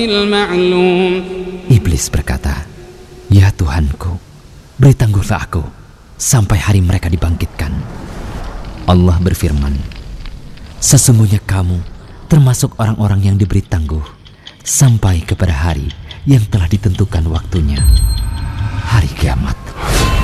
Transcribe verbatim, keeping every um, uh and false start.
المعلوم. Iblis berkata, "Ya Tuhanku, beri tangguhlah aku sampai hari mereka dibangkitkan." Allah berfirman, "Sesungguhnya kamu termasuk orang-orang yang diberi tangguh sampai kepada hari yang telah ditentukan waktunya, hari kiamat."